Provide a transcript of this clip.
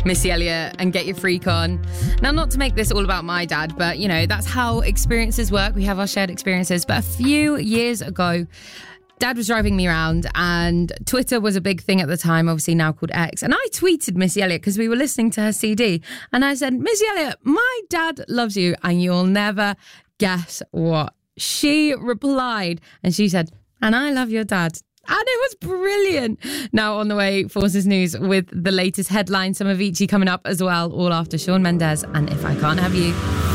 Missy Elliott and Get Your Freak On. Now, not to make this all about my dad, but, you know, that's how experiences work. We have our shared experiences. But a few years ago, Dad was driving me around and Twitter was a big thing at the time, obviously now called X. And I tweeted Missy Elliott because we were listening to her CD. And I said, Missy Elliott, my dad loves you. And you'll never guess what. She replied and she said, and I love your dad. And it was brilliant. Now on the way, Forces News with the latest headlines. Some of Avicii coming up as well, all after Shawn Mendes and If I Can't Have You.